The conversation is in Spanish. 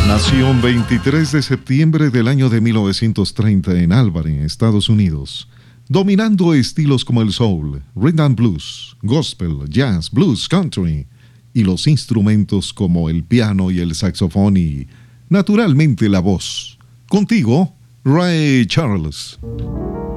Nació un 23 de septiembre del año de 1930 en Albany, Estados Unidos, dominando estilos como el soul, rhythm and blues, gospel, jazz, blues, country y los instrumentos como el piano y el saxofón y, naturalmente, la voz. Contigo, Ray Charles.